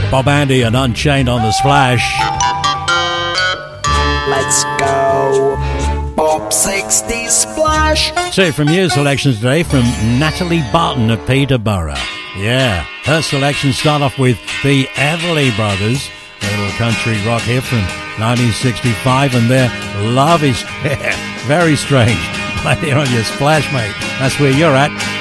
Bob Andy and Unchained on the Splash. Let's go. Bob 60 Splash. So from your selections today from Natalie Barton of Peterborough. Yeah, her selections start off with the Everly Brothers, a little country rock here from 1965, and their Love Is very strange. Right here on your Splash, mate. That's where you're at.